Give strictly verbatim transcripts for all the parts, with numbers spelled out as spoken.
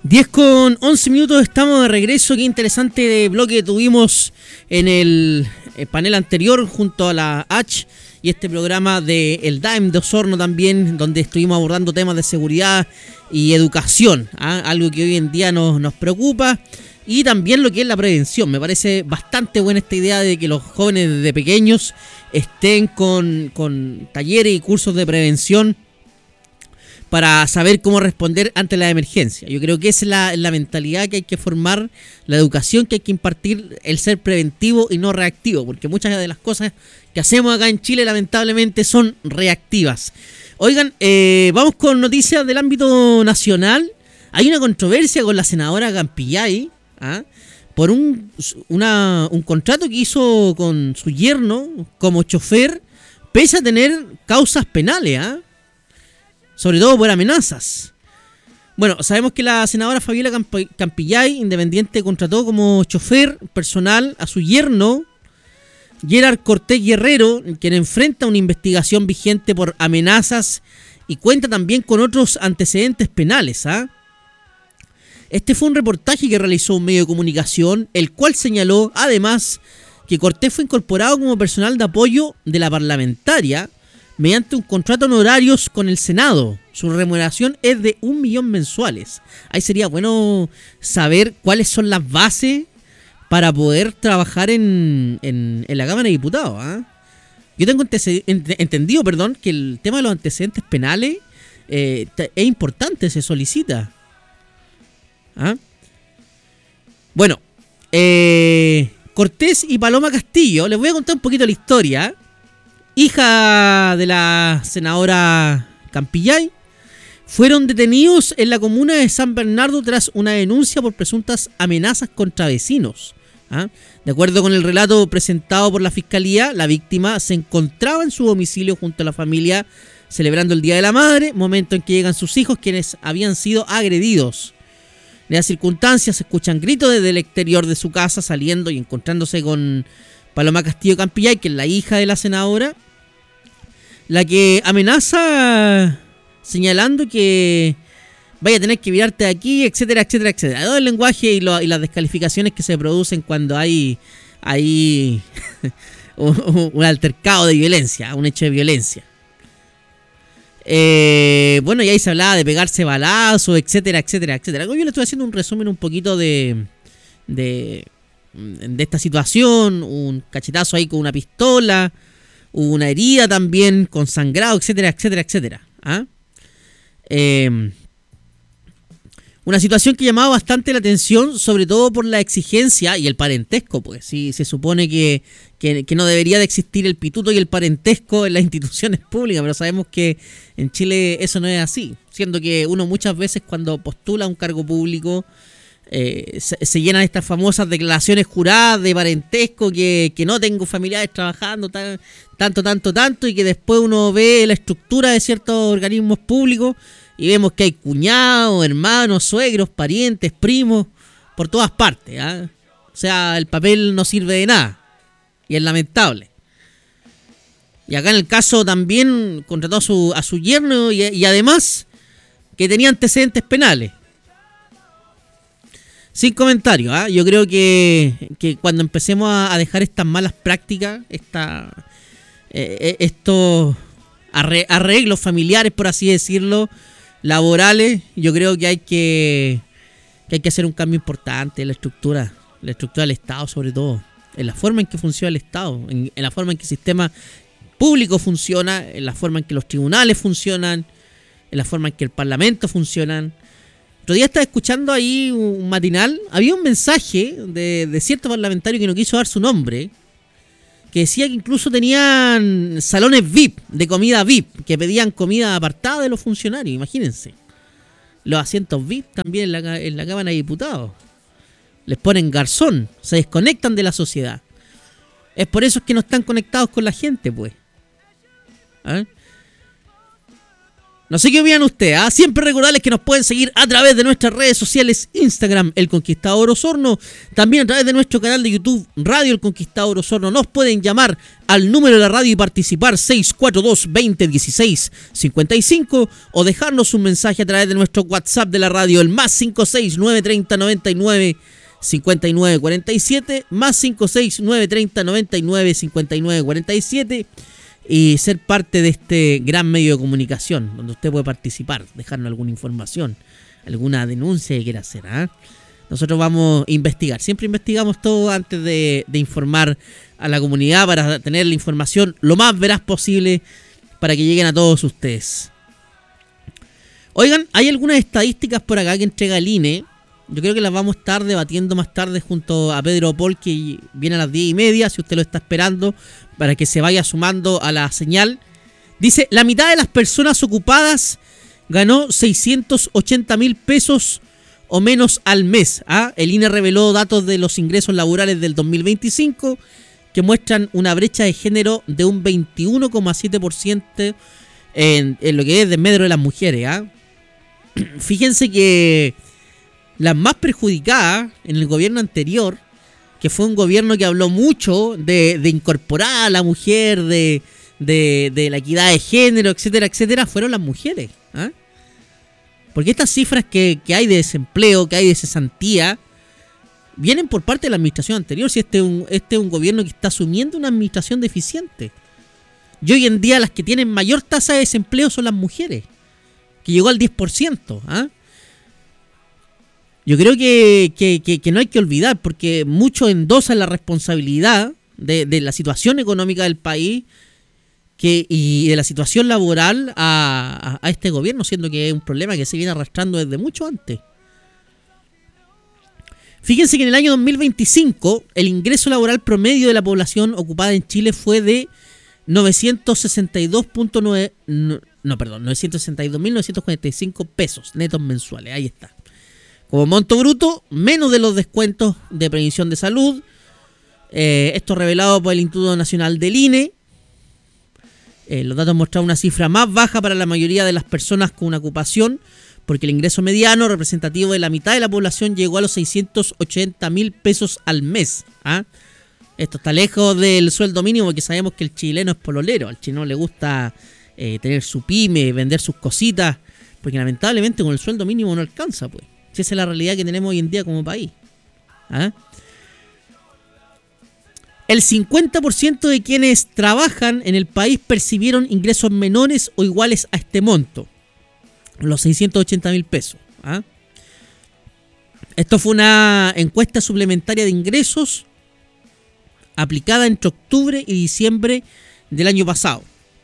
diez con once minutos, estamos de regreso. Qué interesante bloque tuvimos en el, el panel anterior junto a la H y este programa de el D A E M de Osorno también, donde estuvimos abordando temas de seguridad y educación, ¿ah? Algo que hoy en día nos, nos preocupa, y también lo que es la prevención. Me parece bastante buena esta idea de que los jóvenes desde pequeños estén con, con talleres y cursos de prevención para saber cómo responder ante la emergencia. Yo creo que esa es la, la mentalidad que hay que formar, la educación que hay que impartir, el ser preventivo y no reactivo, porque muchas de las cosas que hacemos acá en Chile lamentablemente son reactivas. Oigan, eh, vamos con noticias del ámbito nacional. Hay una controversia con la senadora Campillay, ¿ah? por un, una, un contrato que hizo con su yerno como chofer, pese a tener causas penales, ¿ah? sobre todo por amenazas. Bueno, sabemos que la senadora Fabiola Camp- Campillay, independiente, contrató como chofer personal a su yerno, Gerard Cortés Guerrero, quien enfrenta una investigación vigente por amenazas y cuenta también con otros antecedentes penales, ¿ah? Este fue un reportaje que realizó un medio de comunicación, el cual señaló además que Cortés fue incorporado como personal de apoyo de la parlamentaria mediante un contrato en honorarios con el Senado. Su remuneración es de un millón mensuales. Ahí sería bueno saber cuáles son las bases para poder trabajar en, en, en la Cámara de Diputados, ¿eh? Yo tengo ent- entendido, perdón, que el tema de los antecedentes penales eh, t- es importante, se solicita. ¿Ah? Bueno, eh, Cortés y Paloma Castillo, les voy a contar un poquito la historia. Hija de la senadora Campillay, fueron detenidos en la comuna de San Bernardo tras una denuncia por presuntas amenazas contra vecinos. ¿Ah? De acuerdo con el relato presentado por la fiscalía, la víctima se encontraba en su domicilio junto a la familia celebrando el Día de la Madre, momento en que llegan sus hijos, quienes habían sido agredidos. En las circunstancias se escuchan gritos desde el exterior de su casa, saliendo y encontrándose con Paloma Castillo Campillay, que es la hija de la senadora, la que amenaza señalando que vaya a tener que virarte de aquí, etcétera, etcétera, etcétera. Todo el lenguaje y, lo, y las descalificaciones que se producen cuando hay, hay un, un altercado de violencia, un hecho de violencia. Eh, bueno, y ahí se hablaba de pegarse balazos, etcétera, etcétera, etcétera. Yo le estoy haciendo un resumen un poquito de, de, de esta situación, un cachetazo ahí con una pistola, una herida también con sangrado, etcétera, etcétera, etcétera. ¿Ah? Eh, una situación que llamaba bastante la atención, sobre todo por la exigencia y el parentesco, pues sí, se supone que, que, que no debería de existir el pituto y el parentesco en las instituciones públicas, pero sabemos que en Chile eso no es así, siendo que uno muchas veces cuando postula un cargo público Eh, se, se llenan estas famosas declaraciones juradas de parentesco, que, que no tengo familiares trabajando tan, tanto, tanto, tanto, y que después uno ve la estructura de ciertos organismos públicos y vemos que hay cuñados, hermanos, suegros, parientes, primos, por todas partes, ¿eh? O sea, el papel no sirve de nada y es lamentable. Y acá en el caso también contrató a su, a su yerno y, y además que tenía antecedentes penales. Sin comentarios, ¿eh? Yo creo que, que cuando empecemos a, a dejar estas malas prácticas, esta, eh, estos arre, arreglos familiares, por así decirlo, laborales, yo creo que hay que, que hay que hacer un cambio importante en la estructura, la estructura del Estado, sobre todo, en la forma en que funciona el Estado, en, en la forma en que el sistema público funciona, en la forma en que los tribunales funcionan, en la forma en que el Parlamento funciona. Otro día estaba escuchando ahí un matinal, había un mensaje de, de cierto parlamentario que no quiso dar su nombre, que decía que incluso tenían salones V I P, de comida V I P, que pedían comida apartada de los funcionarios, imagínense. Los asientos V I P también en la, en la Cámara de Diputados. Les ponen garzón, se desconectan de la sociedad. Es por eso que no están conectados con la gente, pues. ¿Ah? No sé qué opinan ustedes, ¿ah? Siempre recordarles que nos pueden seguir a través de nuestras redes sociales, Instagram, El Conquistador Osorno, también a través de nuestro canal de YouTube, Radio El Conquistador Osorno. Nos pueden llamar al número de la radio y participar seis cuatro dos, veinte, dieciséis, cincuenta y cinco o dejarnos un mensaje a través de nuestro WhatsApp de la radio, el más cinco seis nueve treinta noventa y nueve cincuenta y nueve cuarenta y siete, más cinco seis nueve treinta noventa y nueve cincuenta y nueve cuarenta y siete. Y ser parte de este gran medio de comunicación, donde usted puede participar, dejarnos alguna información, alguna denuncia que quiera hacer. ¿eh? Nosotros vamos a investigar, siempre investigamos todo antes de, de informar a la comunidad para tener la información lo más veraz posible para que lleguen a todos ustedes. Oigan, hay algunas estadísticas por acá que entrega el I N E. Yo creo que las vamos a estar debatiendo más tarde junto a Pedro Paul, que viene a las diez y media, si usted lo está esperando, para que se vaya sumando a la señal. Dice, la mitad de las personas ocupadas ganó seiscientos ochenta mil pesos o menos al mes. ¿ah? El I N E reveló datos de los ingresos laborales del dos mil veinticinco que muestran una brecha de género de un veintiuno coma siete por ciento en, en lo que es desmedro de las mujeres. ¿ah? Fíjense que las más perjudicadas en el gobierno anterior, que fue un gobierno que habló mucho de, de incorporar a la mujer, de, de, de la equidad de género, etcétera, etcétera, fueron las mujeres. ¿eh? Porque estas cifras que, que hay de desempleo, que hay de cesantía, vienen por parte de la administración anterior. Si este es un, este es un gobierno que está asumiendo una administración deficiente. Y hoy en día las que tienen mayor tasa de desempleo son las mujeres, que llegó al diez por ciento. ¿eh? Yo creo que, que, que, que no hay que olvidar, porque muchos endosan la responsabilidad de, de la situación económica del país que, y de la situación laboral a, a, a este gobierno, siendo que es un problema que se viene arrastrando desde mucho antes. Fíjense que en el año dos mil veinticinco el ingreso laboral promedio de la población ocupada en Chile fue de novecientos sesenta y dos punto nueve, no, no, perdón, novecientos sesenta y dos mil novecientos cuarenta y cinco pesos netos mensuales. Ahí está. Como monto bruto, menos de los descuentos de previsión de salud. Eh, esto revelado por el Instituto Nacional del I N E. Eh, los datos mostraron una cifra más baja para la mayoría de las personas con una ocupación, porque el ingreso mediano representativo de la mitad de la población llegó a los seiscientos ochenta mil pesos al mes. ¿ah? Esto está lejos del sueldo mínimo, porque sabemos que el chileno es pololero. Al chileno le gusta eh, tener su pyme, vender sus cositas, porque lamentablemente con el sueldo mínimo no alcanza, pues. Si esa es la realidad que tenemos hoy en día como país. ¿Ah? El cincuenta por ciento de quienes trabajan en el país percibieron ingresos menores o iguales a este monto, los seiscientos ochenta mil pesos. ¿Ah? Esto fue una encuesta suplementaria de ingresos aplicada entre octubre y diciembre del año pasado.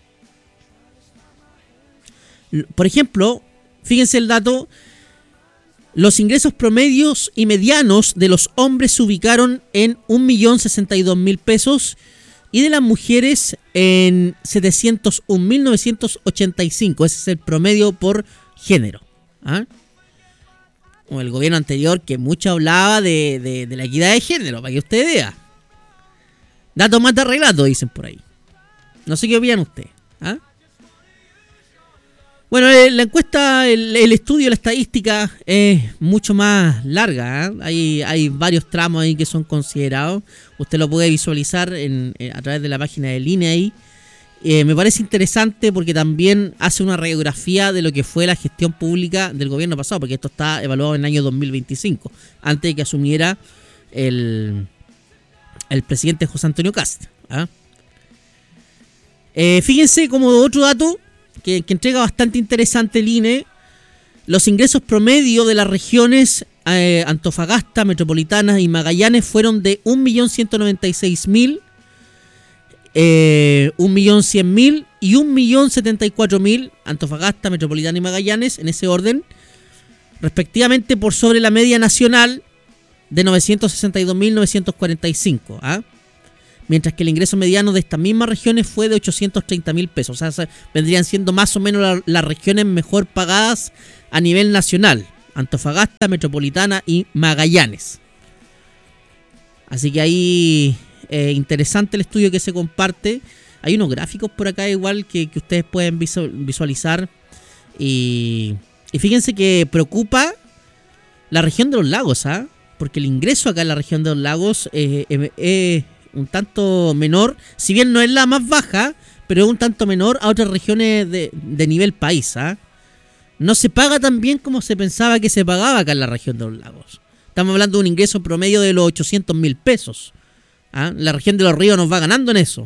Por ejemplo, fíjense el dato. Los ingresos promedios y medianos de los hombres se ubicaron en un millón sesenta y dos mil pesos y de las mujeres en setecientos un mil novecientos ochenta y cinco. Ese es el promedio por género. ¿Ah? Como el gobierno anterior, que mucho hablaba de, de, de la equidad de género, para que usted vea. Datos más de arreglados, dicen por ahí. No sé qué opinan ustedes. ¿Ah? Bueno, la encuesta, el, el estudio, la estadística es mucho más larga. ¿eh? Hay, hay varios tramos ahí que son considerados. Usted lo puede visualizar en, en, a través de la página del I N E ahí. Eh, me parece interesante porque también hace una radiografía de lo que fue la gestión pública del gobierno pasado, porque esto está evaluado en el año dos mil veinticinco, antes de que asumiera el, el presidente José Antonio Kast. ¿eh? Eh, fíjense como otro dato Que, que entrega bastante interesante el I N E, los ingresos promedio de las regiones eh, Antofagasta, Metropolitana y Magallanes fueron de un millón ciento noventa y seis mil, eh, un millón cien mil y un millón setenta y cuatro mil, Antofagasta, Metropolitana y Magallanes, en ese orden, respectivamente por sobre la media nacional de novecientos sesenta y dos mil novecientos cuarenta y cinco. ¿ah? Mientras que el ingreso mediano de estas mismas regiones fue de ochocientos treinta mil pesos. O sea, vendrían siendo más o menos la, las regiones mejor pagadas a nivel nacional. Antofagasta, Metropolitana y Magallanes. Así que ahí eh, interesante el estudio que se comparte. Hay unos gráficos por acá igual que, que ustedes pueden visualizar Y, y fíjense que preocupa la región de los lagos, ¿ah? Porque el ingreso acá en la región de los lagos es eh, eh, un tanto menor, si bien no es la más baja, pero es un tanto menor a otras regiones de, de nivel país, ¿ah? No se paga tan bien como se pensaba que se pagaba acá en la región de los lagos. Estamos hablando de un ingreso promedio de los ochocientos mil pesos. ¿Ah? La región de los ríos nos va ganando en eso.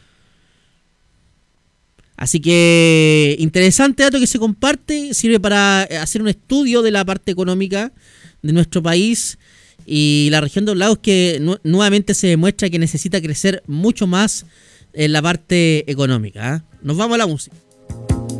Así que interesante dato que se comparte, sirve para hacer un estudio de la parte económica de nuestro país y la región de los lagos que nu- nuevamente se demuestra que necesita crecer mucho más en la parte económica. ¿Ah? Nos vamos a la música.